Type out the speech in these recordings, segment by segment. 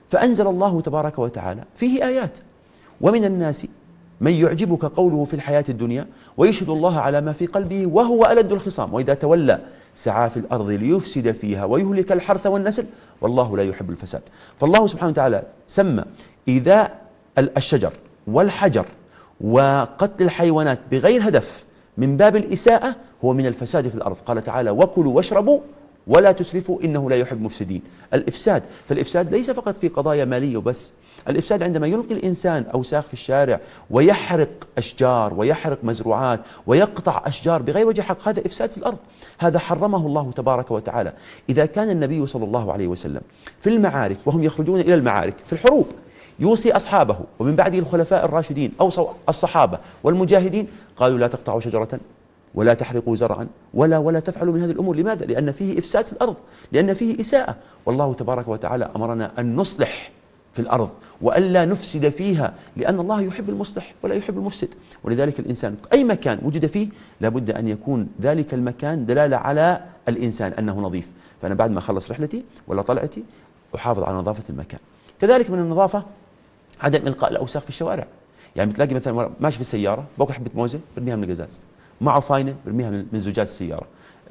فأنزل الله تبارك وتعالى فيه آيات: ومن الناس من يعجبك قوله في الحياة الدنيا ويشهد الله على ما في قلبه وهو ألد الخصام وإذا تولى سعى في الأرض ليفسد فيها ويهلك الحرث والنسل والله لا يحب الفساد. فالله سبحانه وتعالى سمى إيذاء الشجر والحجر وقتل الحيوانات بغير هدف من باب الإساءة هو من الفساد في الأرض. قال تعالى: وكلوا واشربوا ولا تسرفوا إنه لا يحب المفسدين. الإفساد، فالإفساد ليس فقط في قضايا مالية وبس، الإفساد عندما يلقي الإنسان أوساخ في الشارع ويحرق أشجار ويحرق مزروعات ويقطع أشجار بغير وجه حق، هذا إفساد في الأرض، هذا حرمه الله تبارك وتعالى. إذا كان النبي صلى الله عليه وسلم في المعارك وهم يخرجون إلى المعارك في الحروب يوصي أصحابه ومن بعده الخلفاء الراشدين أوصوا الصحابة والمجاهدين قالوا: لا تقطعوا شجرة ولا تحرقوا زرعا ولا تفعلوا من هذه الأمور. لماذا؟ لأن فيه إفساد في الأرض، لأن فيه إساءة، والله تبارك وتعالى أمرنا أن نصلح في الأرض وألا نفسد فيها، لأن الله يحب المصلح ولا يحب المفسد. ولذلك الإنسان أي مكان وجد فيه لابد أن يكون ذلك المكان دلالة على الإنسان أنه نظيف. فأنا بعد ما أخلص رحلتي ولا طلعتي أحافظ على نظافة المكان. كذلك من النظافة عدم إلقاء الأوساخ في الشوارع. يعني بتلاقي مثلا ماشي في السيارة باكل حبة موزة برميها من القزاز، معه فاينة برميها من زجاج السيارة.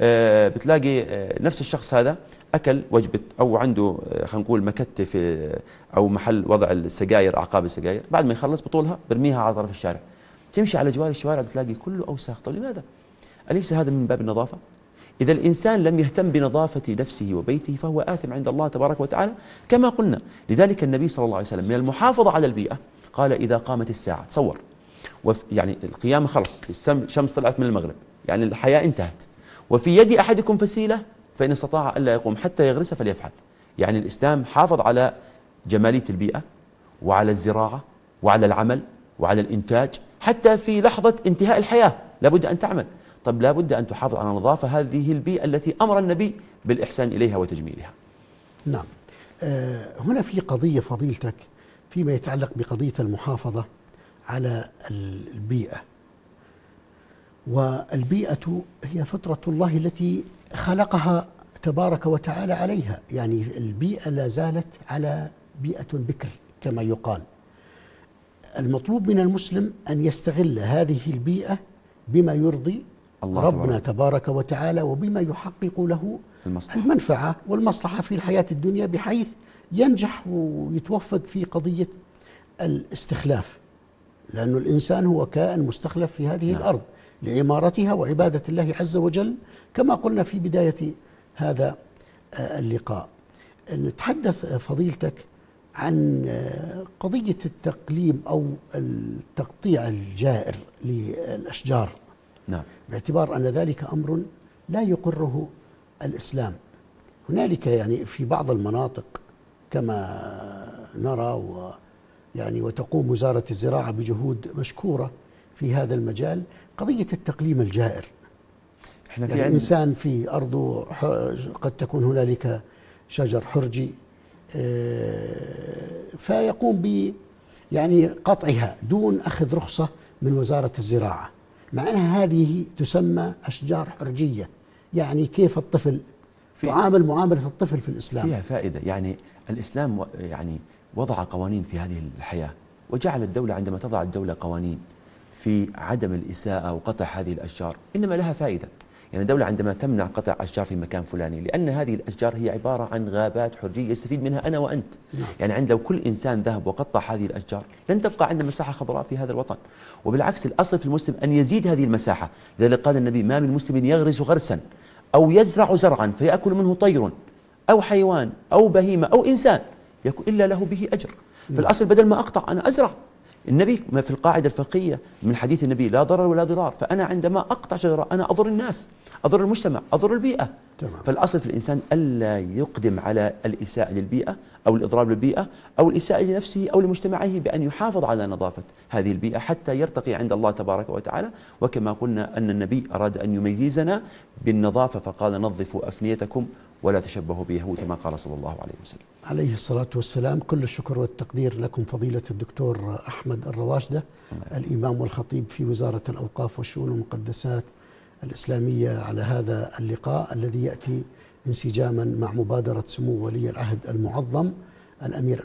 بتلاقي نفس الشخص هذا أكل وجبة أو عنده خلينا نقول مكتة في أو محل وضع السجاير، أعقاب السجاير، بعد ما يخلص بطولها برميها على طرف الشارع. تمشي على جوار الشوارع بتلاقي كله أوساخ. طيب لماذا؟ أليس هذا من باب النظافة؟ إذا الإنسان لم يهتم بنظافة نفسه وبيته فهو آثم عند الله تبارك وتعالى كما قلنا. لذلك النبي صلى الله عليه وسلم من المحافظة على البيئة قال: إذا قامت الساعة، تصور يعني القيامة خلص، الشمس طلعت من المغرب، يعني الحياة انتهت، وفي يد أحدكم فسيلة فإن استطاع ألا يقوم حتى يغرس فليفعل. يعني الإسلام حافظ على جمالية البيئة وعلى الزراعة وعلى العمل وعلى الإنتاج، حتى في لحظة انتهاء الحياة لابد أن تعمل. طب لابد أن تحافظ على نظافة هذه البيئة التي أمر النبي بالإحسان إليها وتجميلها. نعم. هنا في قضية فضيلتك فيما يتعلق بقضية المحافظة على البيئة، والبيئة هي فطرة الله التي خلقها تبارك وتعالى عليها. يعني البيئة لا زالت على بيئة بكر كما يقال. المطلوب من المسلم أن يستغل هذه البيئة بما يرضي الله ربنا تبارك وتعالى وبما يحقق له المنفعة والمصلحة في الحياة الدنيا، بحيث ينجح ويتوفق في قضية الاستخلاف، لأن الإنسان هو كائن مستخلف في هذه الأرض لعمارتها وعبادة الله عز وجل كما قلنا في بداية هذا اللقاء. نتحدث فضيلتك عن قضية التقليم أو التقطيع الجائر للأشجار. نعم. باعتبار أن ذلك أمر لا يقره الإسلام. هنالك يعني في بعض المناطق كما نرى يعني وتقوم وزارة الزراعة بجهود مشكورة في هذا المجال، قضية التقليم الجائر. احنا يعني الإنسان في أرضه قد تكون هنالك شجر حرجي فيقوم ب يعني قطعها دون أخذ رخصة من وزارة الزراعة، مع أن هذه تسمى أشجار حرجية. يعني كيف الطفل تعامل معاملة الطفل في الإسلام؟ فيها فائدة. يعني الإسلام يعني وضع قوانين في هذه الحياة، وجعل الدولة عندما تضع الدولة قوانين في عدم الإساءة وقطع هذه الأشجار إنما لها فائدة. يعني الدولة عندما تمنع قطع أشجار في مكان فلاني لأن هذه الأشجار هي عبارة عن غابات حرجية يستفيد منها أنا وأنت. يعني عند لو كل إنسان ذهب وقطع هذه الأشجار لن تبقى عندنا مساحة خضراء في هذا الوطن، وبالعكس الأصل في المسلم أن يزيد هذه المساحة. لذلك قال النبي: ما من مسلم يغرس غرسا أو يزرع زرعا فيأكل منه طير أو حيوان أو بهيمة أو إنسان يكون إلا له به أجر. فالأصل بدل ما أقطع أنا أزرع. النبي ما في القاعدة الفقهية من حديث النبي: لا ضرر ولا ضرار. فأنا عندما أقطع شجرة أنا أضر الناس، أضر المجتمع، أضر البيئة. فالأصل في الإنسان ألا يقدم على الإساءة للبيئة أو الإضرار بالبيئة أو الإساءة لنفسه أو لمجتمعه، بأن يحافظ على نظافة هذه البيئة حتى يرتقي عند الله تبارك وتعالى. وكما قلنا أن النبي أراد أن يميزنا بالنظافة فقال: نظفوا أفنيتكم ولا تشبهوا بيهود، كما قال صلى الله عليه وسلم عليه الصلاة والسلام. كل الشكر والتقدير لكم فضيلة الدكتور أحمد الرواشدة، الإمام والخطيب في وزارة الأوقاف والشؤون والمقدسات الإسلامية، على هذا اللقاء الذي يأتي انسجاما مع مبادرة سمو ولي العهد المعظم الأمير